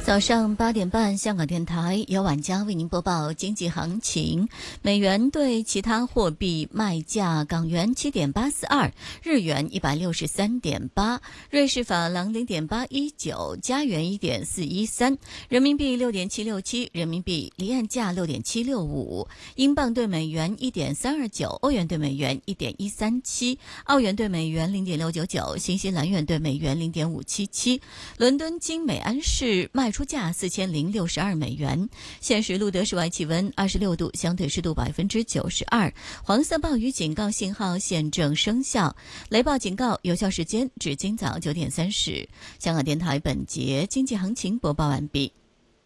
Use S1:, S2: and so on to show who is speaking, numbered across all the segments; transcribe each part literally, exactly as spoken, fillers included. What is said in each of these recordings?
S1: 早上八点半，香港电台由晚家为您播报经济行情。美元对其他货币卖价：港元七点八四二，日元一百六十三点八，瑞士法郎零点八一九，加元一点四一三，人民币六点七六七，人民币离岸价六点七六五，英镑对美元一点三二九，欧元对美元一点一三七，澳元对美元零点六九九，新西兰元对美元零点五七七。伦敦金美安市卖出价四千零六十二美元。现时录得室外气温二十六度，相对湿度百分之九十二。黄色暴雨警告信号现正生效，雷暴警告有效时间至今早九点三十。香港电台本节经济行情播报完毕。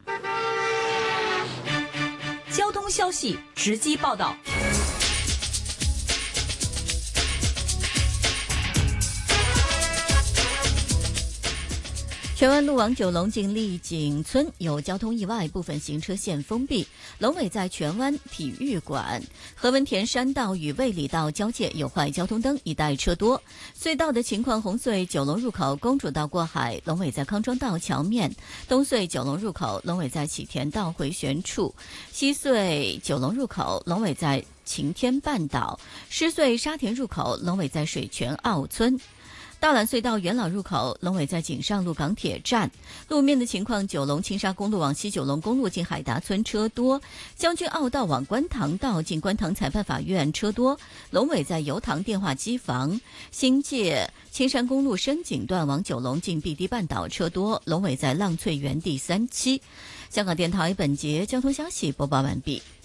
S2: 交通消息直击报道。
S1: 荃湾路往九龙近丽景村有交通意外，部分行车线封闭。龙尾在荃湾体育馆、何文田山道与卫理道交界有坏交通灯，一带车多。隧道的情况：红隧九龙入口公主道过海，龙尾在康庄道桥面；东隧九龙入口龙尾在启田道回旋处；西隧九龙入口龙尾在晴天半岛；狮隧沙田入口龙尾在水泉澳村。大榄隧道元老入口龙尾在锦上路港铁站。路面的情况：九龙青沙公路往西九龙公路进海达村车多，将军澳道往观塘道进观塘裁判法院车多，龙尾在油塘电话机房。新界青山公路深井段往九龙进碧堤半岛车多，龙尾在浪翠园第三期。香港电台本节交通消息播报完毕。